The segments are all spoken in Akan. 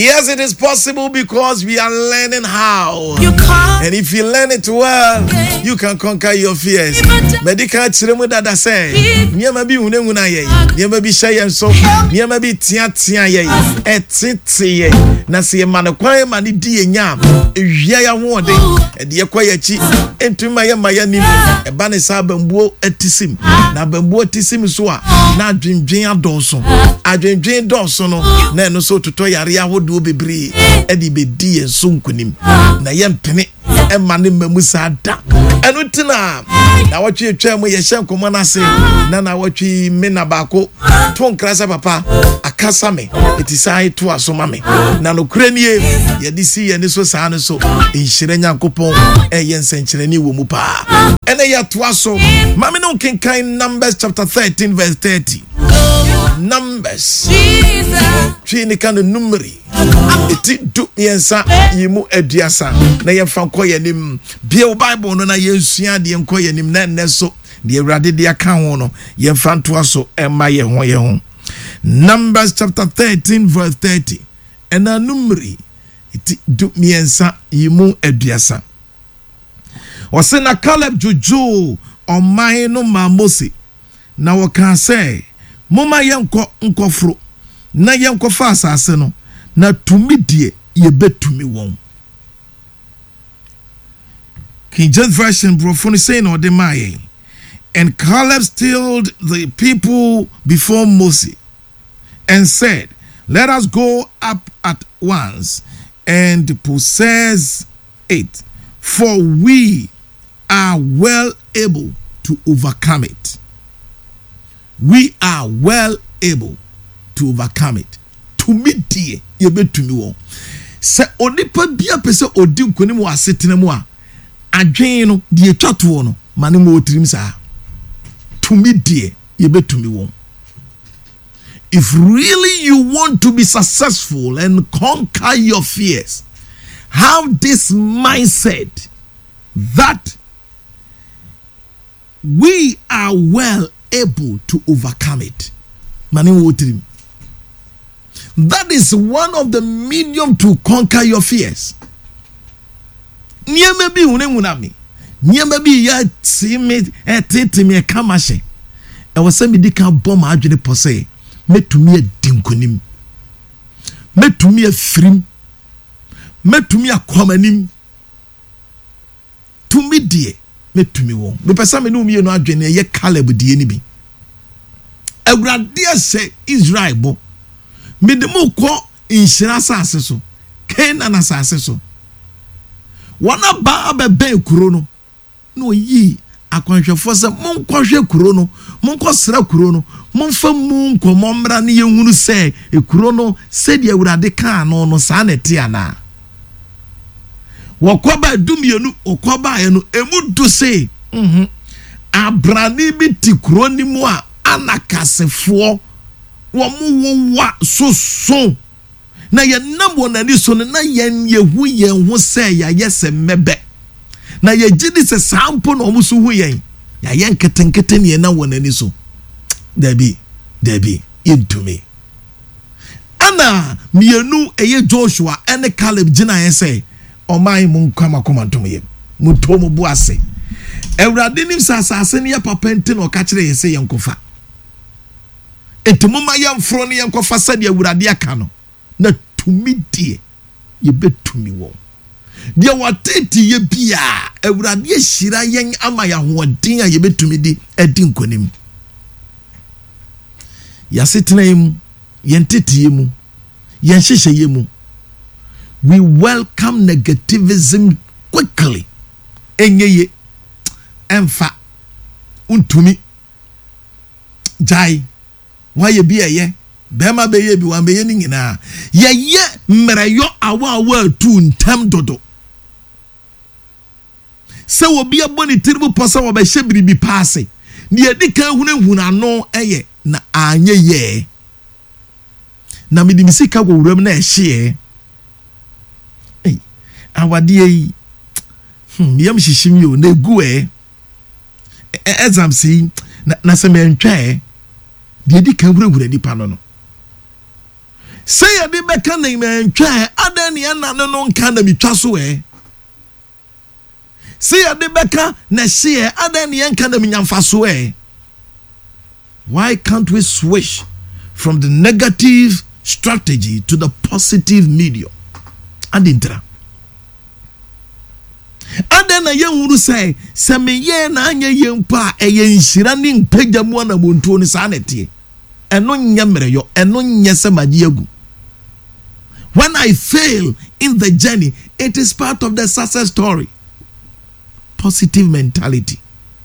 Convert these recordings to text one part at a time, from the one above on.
Yes, it is possible because we are learning how. And if you learn it well, you can conquer your fears. Medical chiremu dada say, "Niema bi unenguna ye, niema bi shayen so, niema bi tia ye, etiti ye. Na se manokwan mani di enyam, ewia ya hoode, e de kwa ya chi, entuma ye maya nim, e ba ne sa bambuo etisim. Na bambuo etisim so a, na adwendwen adonso. Adwendwen donso no, na eno so toto yare ahodo bebre, e di bedi ye so nkonim. Na ye mpene e mane mamu sa da. Enu tina na watwe atwa mu ye hye nkomo na se na watwe me na baako to nkrasa papa akasa me etisai to asoma me na no kure nie ye di si ye ne so saa ne so enhyire nyankopon ye nsenkyere ni wo mu pa ene ye to aso mame no kenkan Numbers chapter 13 verse 30 Numbers Jesus ni kan numeri eti du yensa yimu aduasa na ye fa nkoye nim bia Bible no na yensua de nkoye nim na neso de awrade de aka ho no ye fa nto aso ema ye ho Numbers chapter 13 verse 30 ena numeri eti du yensa yimu aduasa wose na Caleb jojo oman no ma Mose na woka say moma yenko nkofro na yenko fa asase no na tumi die ye betumi won. King James Version brofoni say no de maye. And Caleb stilled the people before Moses and said, "Let us go up at once and possess it, for we are well able to overcome it." We are well able to overcome it. To me die ye betumi won. Se onipa bia pese odi nkonim wa setena mu a adwen no de twato no mane mo otirim saa. To me die ye betumi won. If really you want to be successful and conquer your fears, have this mindset that we are well able to overcome it. Mane mo otirim. That is one of the medium to conquer your fears. Niema bi unenguna mi. Niema bi ya timi etitimi kamashe. E wose mi dika bom adwene pose. Metumi adinkonim. Metumi afrim. Metumi akwamanim. Tumi die metumi won. Me pesa me no mi no adwene ye Caleb die ni bi. Awurade se Israel bo. Midemu ko inhyira asase so Canaan asase so wana ba abebe kuro no no yi akwanhwefo se monkwahwe kuro no monkosra kuro no monfa mu nkomomra ne yehunu se ekuro no se de awurade ka no no sa na te ana wokoba dumienu okoba ye no emu du se abrani bi ti kuro ni mu a anakasefo womu wa so na ye nabo na ni so na yen yehu yen ho se ya yese mebe na ye gidi se sampo na omusu hu yen ya yen ketenkete ne na wona ni so dabi into me ana mienu eye Joshua ene Caleb gina yen se oman mu nkama komantom ye mutomo bu ase ewrade nim sasase ne ya papente na okakire ye se yenkofa etumuma yamfro ne yenkofa sade awurade aka no na tumi die ye betumi wo de wateti ye bia awurade ahira yen ama ya hoden a ye betumi di adi nkonim ya setenam yentetiye mu yenhyehyeye mu. We welcome negativism quickly. Enyeye emfa untumi jai waye bi eye bema beye bi wan beye ni nyina ye mreyo awa tu ntam dodo se obi aboni tiribu posa wo be hyebiri bi paase ne edika hunahuna no eye na anye ye na midimisika go wuram na ehye awade yi yam hihim yo na gu exam si na se mentwa de edika wurawura nipa no say ya de beka na mentwa adan ne na no nka na mitwa so say ya de beka na hye adan ne nka na minyamfa so Why can't we switch from the negative strategy to the positive medium? Adintra. Adan na yenhuru say se me ye na anya yempa eyenhira ni mpajamu na montuo ni sa netie. Eno nya mreyo, eno nya se magiegu. When I fail in the journey, it is part of the success story. Positive mentality.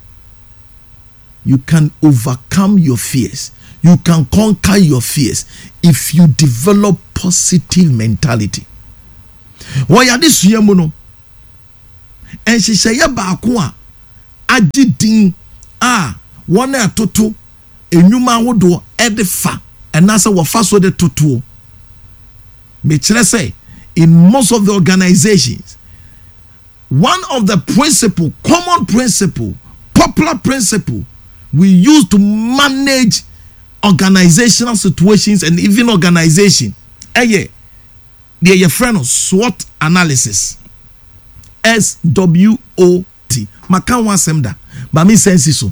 You can overcome your fears. You can conquer your fears if you develop positive mentality. Why are this yemuno? And she say baako a agidin one atoto enuma wodo edifa and nasa wafa so de toto. Me say in most of the organizations, one of the common principle, popular principle we use to manage organizational situations and even organization. They are your friend of SWOT analysis. SWOT. Makan wa semda. Ba mi sense so.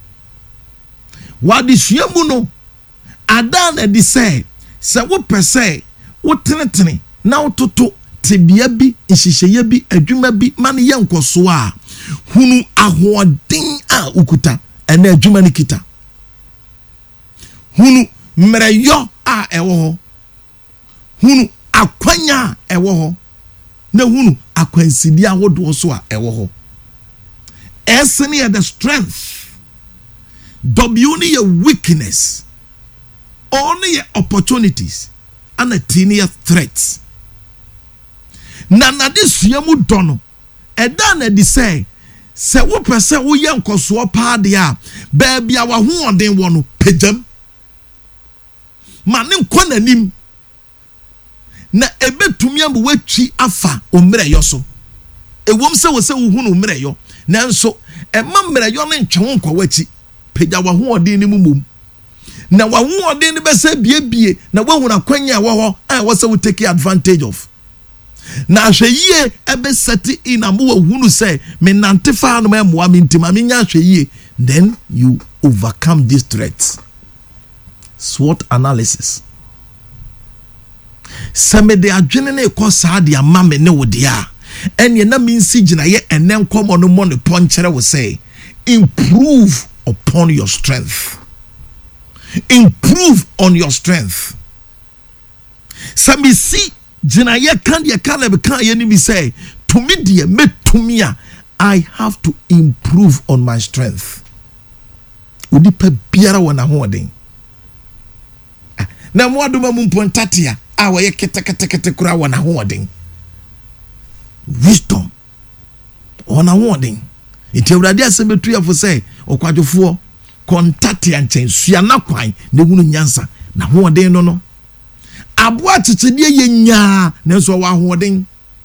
What is yemuno? Adan edi say wo pese wo tenetene na ototo tebia bi nhihye bi adwuma bi mane ye nkoso a hunu ahoden a ukuta ena adwuma ni kita hunu mreyo a ewo ho hunu akwanya ewo ho na hunu akwansidi ahodo so a ewo ho esene the strength W ni your weakness only your opportunities and a tiny threats. Nana this yamu dono. Edan edi say wo pese wo ye nkoso pa de a baby a wa hu oden wono pejam. Mane nkɔ nanim. Na ebetumi am watwi afa omreyo so. Ewom se wo se wo hu no omreyo. Nanso ema mreyo ne ntwe nkɔ wachi. Peja wa hu oden ni mumum. Na wa hu oden ni be se biebie na wa hu na kwanya wo ho a wo se wo take advantage of. Na ahweye ebe set in am wo hu no say me nantefa no me moa me ntima me nya ahweye, then you overcome these threats. SWOT analysis. Some de adwene na ekɔ saa de ama me ne wo de a ene na me nsi gina ye ene nkomo no mo ne ponkyere wo say improve upon your strength. Improve on your strength. Some see gina ye kan ye Caleb kan ye ni mi say to me de me to me I have to improve on my strength. Odipa biara wona hoden. Na mo adoma mu mpontatia a wo ye kete kura wona hoden. Wisdom wona hoden. Iti awurade asemetu ya fo say okwadwofo kontatia nchen sua na kwan na hunu nyansa na hoden no aboa chichide ye nya na so wa hoden.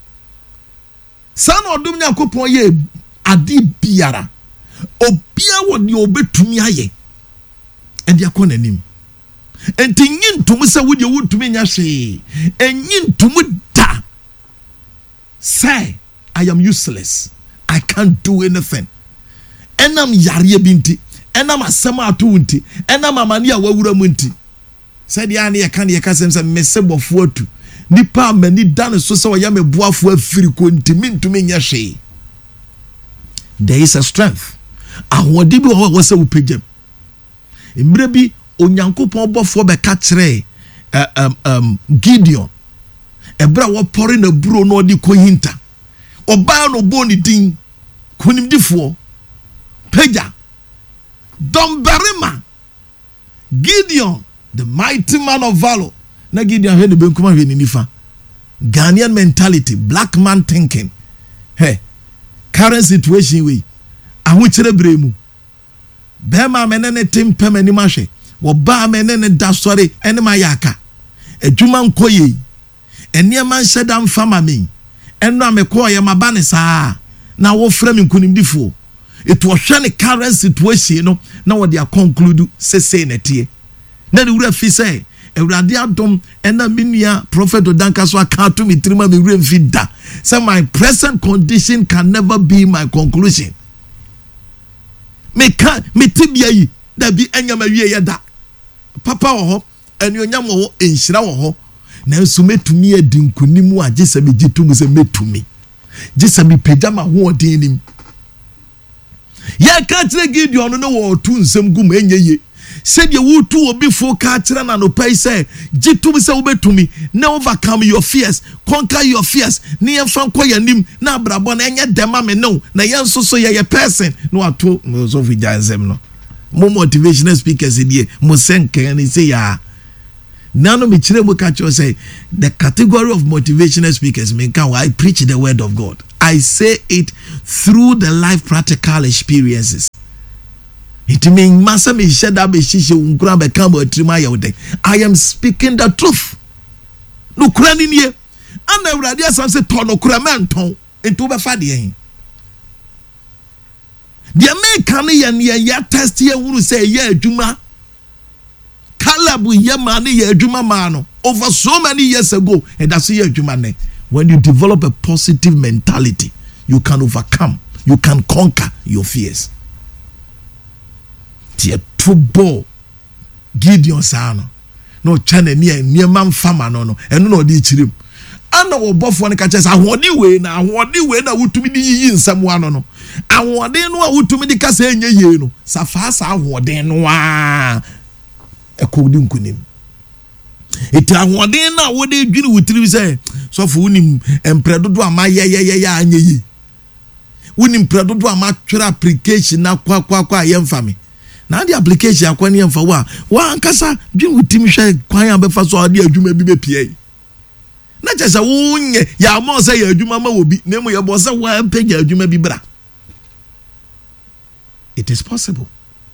Sana odum Nyankopon ye ade biara obia wo de obetumi aye ende akona nim enti nyintum se wo de wotumi nya hwe enyintum da say I am useless, I can't do anything. Enam yare binti enam asema atu nti enam amane a wawura mu nti said ya ne yeka ne yeka sem mesebofo atu nipa amani dan so se oya meboafo afiri ko nti mintumi nya hwe. There is a strength. Ahodi bi wo se upejam emre bi Onyankopon bofo be ka kire Gideon ebra wo pori na buro no di ko hinta oba no bo ni din konimdifo peja Domberima Gideon, the mighty man of valor. Na Gideon he ne benkuma hwe ni nifa. Ghanaian mentality, black man thinking. Hey, current situation we ahukire bremu. Bema menene tempe mani mahwe. Wo ba menene dasore ene mayaka. Adwuma nkoye. Eniema nheda mfama me. Eno amekọ ye mabane saa. Na wo frame nkunimdifo. It was the current situation, no. Now what they are conclude say na tie. Na the wura fi say Ewurade adom ena minua prophet Odanka so aka to me trima me remfi da. Say my present condition can never be my conclusion. Me tibia yi da bi anya ma wie da. Papa wo ho, enuonyam wo ho, enhyira wo ho. Na nso metumi adi nkonimu a gye se me gitum se metumi. Gye se me pejama ho odin nim. Ya ka kire Gideon no wo tu nsem gum enyeye. Said you would to before catching and pay say, Jitum say betumi, now overcome your fears, conquer your fears, near from Koyanim, now Brabon, and yet the mamma no, na yan so ya person, no at two, no, so we jazem no. More motivational speakers in here, Musenke, and he say, ya. None of me will catch you say, the category of motivational speakers, I preach the word of God. I say it through the life practical experiences. It means masa me sheda be shishe unkura be kambo etrima yawde. I am speaking the truth. No kura ni nie. Ana Awurade asam se to no kura menton ento be fa de yen. De me kan ye ya test ye wuru say ye adwuma. Caleb ye man ye adwuma man no over so many years ago and that's ye adwuma ne. When you develop a positive mentality, you can overcome, you can conquer your fears. Tie tubo Gideon sana no chane ni man fama no eno no di chirim ana wo bofo ne ka chese ahode we na wutumi di yi nsam ano no ahode no a wutumi di kasa enye ye no safa sa ahode no a ekodi nkunim eti ahode na wo de dwini wutiri se so fo unim empredodo ama ye anye yi unim predodo ama twere application na kwa yemfame na the application akwani emfa wa ankasa dwi wutimi hwe kwan abefa so ade adwuma bi bepie na chese wonye ya mo se ya adwuma ma obi na mo ye bo se wa pege adwuma bi bra. It is possible.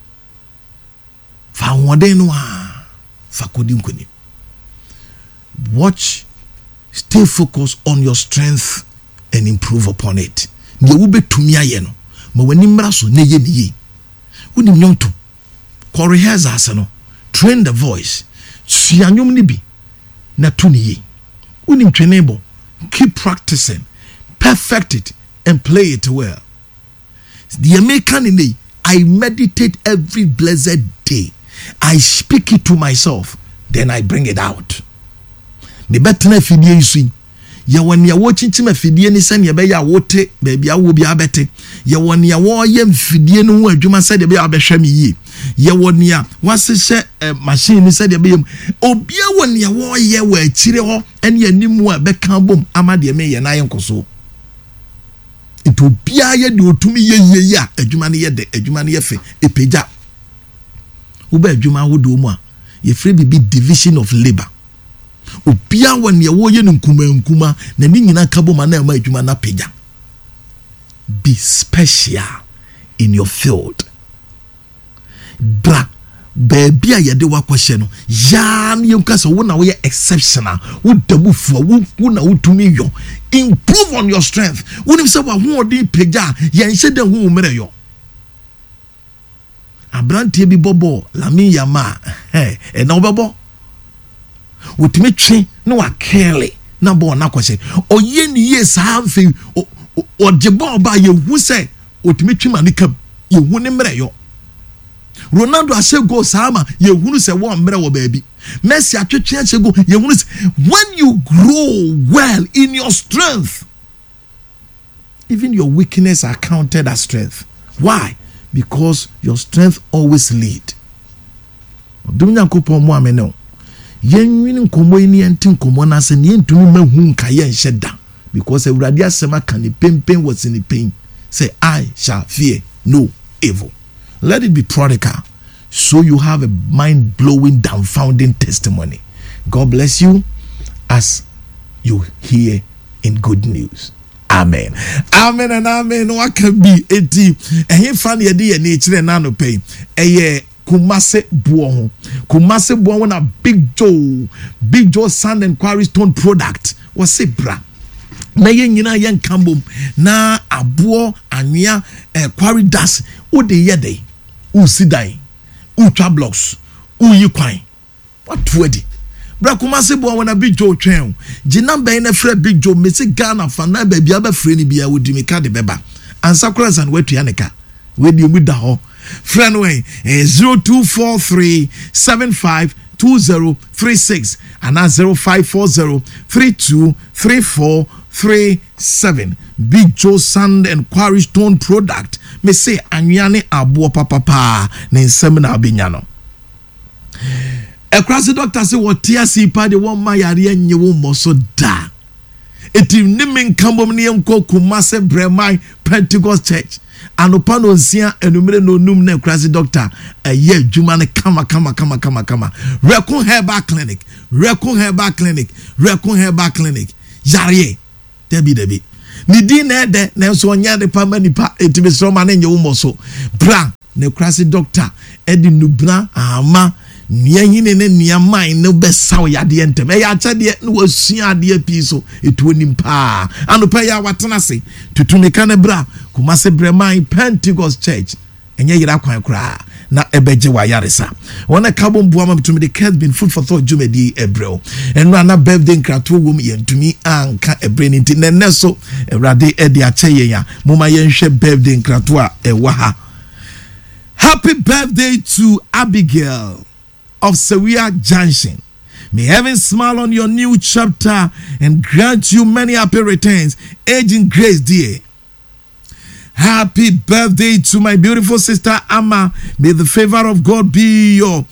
Fa wode no a fa kodi nkoni. Watch, stay focused on your strength and improve upon it. Nye wo betumi aye no ma wani mra so na ye ni yi. Woni nyonto rehearse asano, train the voice, suanyum ni bi na tuniye. Unim trainable, keep practicing, perfect it, and play it well. The American in me, I meditate every blessed day. I speak it to myself, then I bring it out. The better if you see. Ya when you watching to me fidie ni sen ye be ya wote baby awo bi abete ye when ya wo ye fidie no adwuma said be abehwe me yi ye when ya wasehye machine ni said be yem obia when ya wo ye wa akire ho ene animu a be kan bom amade me ye na ye nkoso it obia ye de otumi ye ya adwuma ne ye de adwuma ne ye fe epeja wo ba adwuma wo do mu a ye free bi division of labor. Upia when ye wo ye nkuma na ni nyina kaboma na ma adwuma na pagya. Be special in your field. Bra baby a ye de wakwahye no ya na yemkasa wo na wo ye exceptional wo dabufu wo na wo tumi yo improve on your strength. Wonim se wa ho odi pagya ye nhye de ho mere yo. Abrante bi bobo Lamine Yamal e na obebo wotime twe na wa kele na bo na kwose oye ni ye sa mfe odjebo ba ye hu se wotime twe manika ye hu ne mre yo. Ronaldo ase go sama ye hu se wo mre wo baabi. Messi atwetwe ase go ye hu se when you grow well in your strength, even your weakness are counted as strength. Why? Because your strength always lead. Dunya kopon mo amene yenwini nkomo ni enti nkomo na se ne ntumi mahu nkaye nheda because Awurade asema kan pempen was in the pain say I shall fear no evil. Let it be practical so you have a mind-blowing, dumbfounding testimony. God bless you as you hear in good news. Amen. Amen and amen. What can be eti ehim fan ye de na chire na no pay eye Kumase buo na Big Joe Sand and Quarry Stone product was say bra na ye nyina ye nkambom na abo anwea quarry das wo de ye dey u sidan u twa blocks u yi kwan what wedi bra Kumasi bo wona Big Joe twen gi number na frɛ Big Joe mesi Ghana fa na ba bia ba frɛ ni bia wodi me ka de beba ansa kora san wetu ya neka we di mu da ho friend way 0243752036 and 0540323437 Big Joe Sand and Quarry Stone product me say anwane abo papa na nsem na abenya no ekrasi doctor say what TSC pa de won ma yare anye wo mo so da etim ni men kambom ne enko Kumase Bremai Pentecost Church anopa no nsia enumere no num na ekrasi doctor eye adwuma ne kama Rekun Herbal Clinic yare debi ni din na de na so nya de pa manipa etimi so ma na nye wo mo so bra na ekrasi doctor edi nubra ama Nianyine ne niamai no besaw yade entem ya chade no wasua ade apiso etuo nimpa anopa ya watena se tutumika ne bra Kumase Bremai Pentecost Church enye yira kwan kra na ebeje wa yaresa wona kabom buama mtumi de has been food for thought jumedi ebrel eno na birthday nkrato wom yentumi anka ebre nti nene so ewrade edi ache ya moma yenhwe birthday nkrato a ewa ha. Happy birthday to Abigail of Sewia Junction. May heaven smile on your new chapter and grant you many happy returns. Aging grace, dear. Happy birthday to my beautiful sister Amma. May the favor of God be on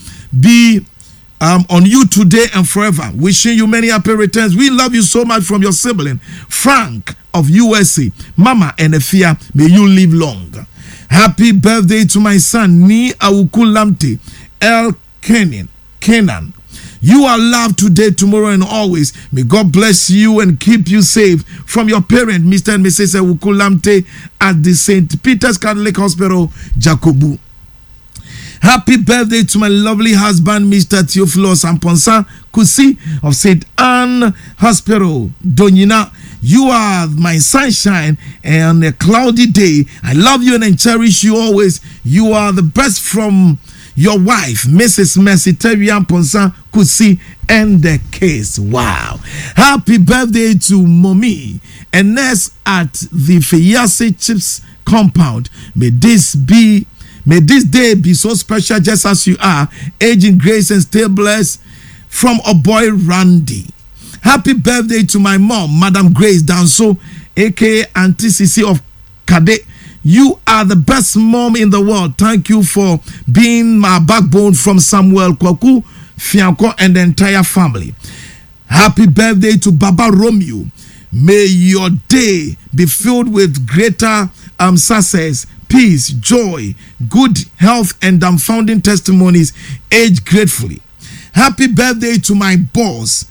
you today and forever. Wishing you many happy returns. We love you so much from your sibling Frank of USA. Mama and Efia, may you live long. Happy birthday to my son Ni Awukulamte El Kenan. You are loved today, tomorrow, and always. May God bless you and keep you safe from your parent, Mr. and Mrs. Awukulamte, at the St. Peter's Catholic Hospital, Jakobu. Happy birthday to my lovely husband, Mr. Theophilus Amponsa Kusi of St. Anne Hospital, Donyina. You are my sunshine and a cloudy day. I love you and I cherish you always. You are the best from your wife, Mrs. Mercy Terian Ponsa Kusi, and the case. Wow. Happy birthday to Mommy and Ness at the Feyase Chips compound. May this day be so special just as you are. Aging grace and stay blessed from a boy Randy. Happy birthday to my mom, Madam Grace Danso, aka Auntie Sisi of Kade. You are the best mom in the world. Thank you for being my backbone from Samuel Kwaku, Fianco, and the entire family. Happy birthday to Baba Romeo. May your day be filled with greater success, peace, joy, good health, and dumbfounding testimonies. Age gratefully. Happy birthday to my boss,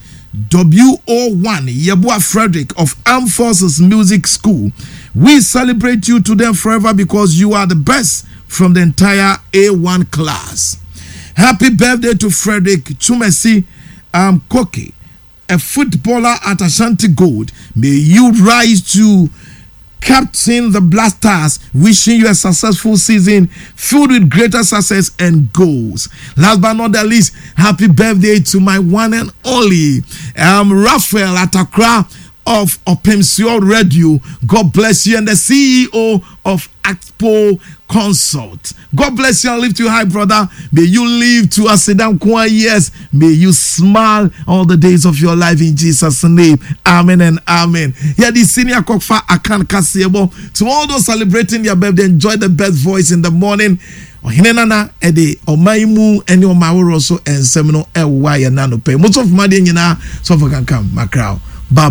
WO1 Yebua Frederick of Armed Forces Music School. We celebrate you today forever because you are the best from the entire A1 class. Happy birthday to Frederick Chumesi Koke, a footballer at Ashanti Gold. May you rise to captain the Blasters. Wishing you a successful season filled with greater success and goals. Last but not the least, happy birthday to my one and only Raphael Atakra of Opemsio Radio. God bless you, and the CEO of Expo Consult. God bless you and lift you high, brother. May you live to a sedan years. May you smile all the days of your life in Jesus' name. Amen and amen. Yeah, the senior Kokfa Akan Kasiebo. To all those celebrating their birthday, enjoy the best voice in the morning. Ohinenana ede omaimu eni omaworo so ensemno ewa ya nano pe. Most of my nyina so for can come macrow. Bye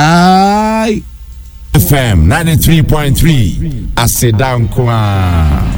bye. FM 93.3 Asedankwa.